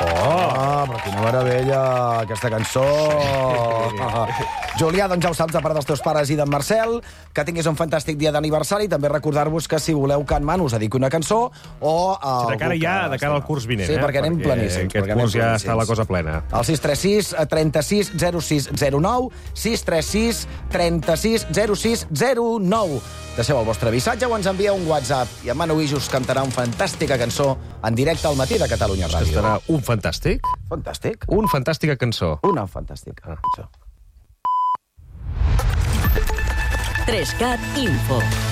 Però quina meravella, aquesta cançó. Julià, doncs ja ho saps, a part dels teus pares i d'en Marcel, que tinguis un fantàstic dia d'aniversari. També recordar-vos que si voleu que en Manu us dediqui una cançó o... De cara al curs vinent, Sí, perquè anem planíssims. Aquest curs ja està la cosa plena. El 636 36 06 09, 636 36 06 09. Deixeu el vostre missatge o ens envieu un WhatsApp i en Manu Guix us cantarà una fantàstica cançó en directe al matí de Catalunya Ràdio. Estarà un fantàstic? Fantàstic. Un fantàstica cançó. Una fantàstica cançó. 3CAT Info.